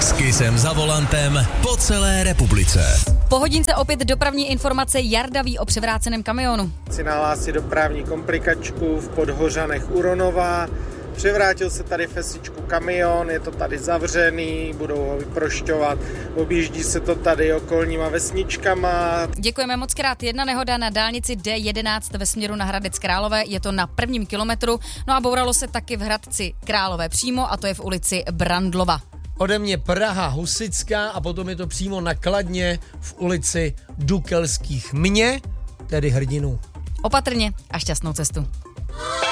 S Kissem za volantem po celé republice. Po hodince opět dopravní informace. Jarda ví o převráceném kamionu. Si nahlásí dopravní komplikačku v Podhořanech u Ronova. Převrátil se tady fesičku kamion, je to tady zavřený, budou ho vyprošťovat, objíždí se to tady okolníma vesničkama. Děkujeme moc krát. Jedna nehoda na dálnici D11 ve směru na Hradec Králové, je to na 1. kilometru, no a bouralo se taky v Hradci Králové přímo a to je v ulici Brandlova. Ode mě Praha Husická a potom je to přímo na Kladně v ulici Dukelských Mě, tedy Hrdinů. Opatrně a šťastnou cestu.